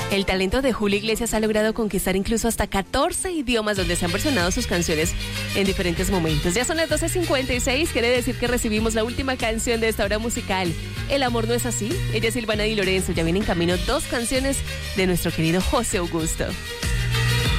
El talento de Julio Iglesias ha logrado conquistar incluso hasta 14 idiomas donde se han versionado sus canciones en diferentes momentos. Ya son las 12:56, quiere decir que recibimos la última canción de esta hora musical. El amor no es así. Ella es Silvana Di Lorenzo. Ya vienen en camino 2 canciones de nuestro querido José Augusto.